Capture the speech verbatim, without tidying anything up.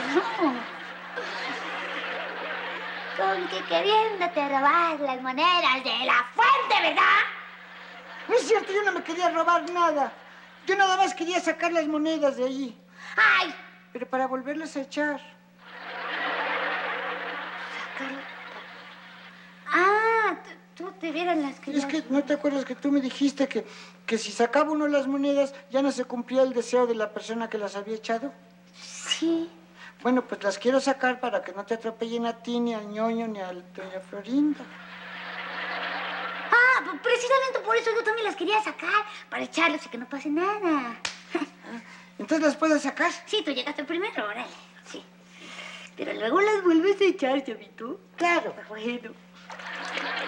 Con que queriéndote robar las monedas de la fuente, ¿verdad? No es cierto, yo no me quería robar nada. Yo nada más quería sacar las monedas de allí. ¡Ay! Pero para volverlas a echar. Sacarlas. Ah, tú te vieras las que... Es que, ¿no te acuerdas que tú me dijiste que, que si sacaba uno las monedas ya no se cumplía el deseo de la persona que las había echado? Sí. Bueno, pues las quiero sacar para que no te atropellen a ti, ni al ñoño, ni a doña Florinda. Ah, pues precisamente por eso yo también las quería sacar, para echarlas y que no pase nada. ¿Entonces las puedes sacar? Sí, tú llegaste primero, órale, sí. Pero luego las vuelves a echar, chavito. Claro. Bueno.